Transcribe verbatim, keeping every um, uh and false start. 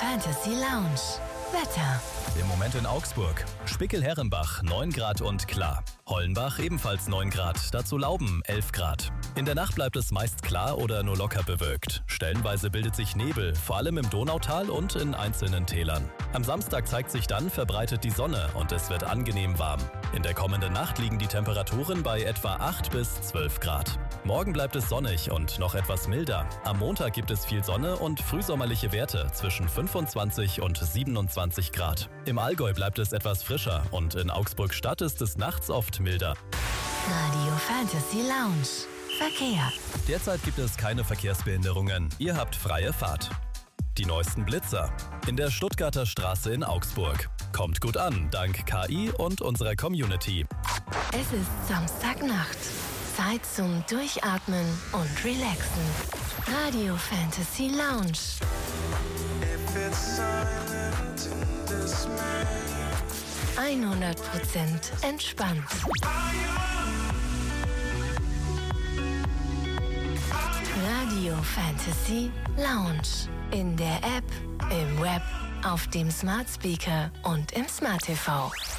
Fantasy Lounge. Wetter. Im Moment in Augsburg. Spickel-Herrenbach neun Grad und klar. Hollenbach ebenfalls neun Grad, dazu Lauben elf Grad. In der Nacht bleibt es meist klar oder nur locker bewölkt. Stellenweise bildet sich Nebel, vor allem im Donautal und in einzelnen Tälern. Am Samstag zeigt sich dann verbreitet die Sonne und es wird angenehm warm. In der kommenden Nacht liegen die Temperaturen bei etwa acht bis zwölf Grad. Morgen bleibt es sonnig und noch etwas milder. Am Montag gibt es viel Sonne und frühsommerliche Werte zwischen fünfundzwanzig und siebenundzwanzig Grad. Im Allgäu bleibt es etwas frischer und in Augsburg-Stadt ist es nachts oft milder. Radio Fantasy Lounge. Verkehr. Derzeit gibt es keine Verkehrsbehinderungen. Ihr habt freie Fahrt. Die neuesten Blitzer. In der Stuttgarter Straße in Augsburg. Kommt gut an, dank K I und unserer Community. Es ist Samstagnacht. Zeit zum Durchatmen und Relaxen. Radio Fantasy Lounge. hundert Prozent entspannt. Radio Fantasy Lounge. In der App, im Web, auf dem Smart Speaker und im Smart T V.